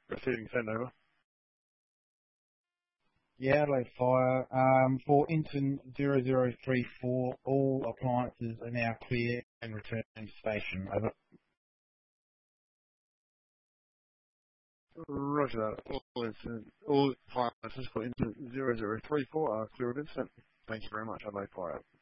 Receiving send over. Yeah, Adelaide Fire. For Inton 0034, all appliances are now clear and returning to station. Over. Roger that. All appliances for Inton 0034 are clear of incident. Thank you very much, Adelaide Fire.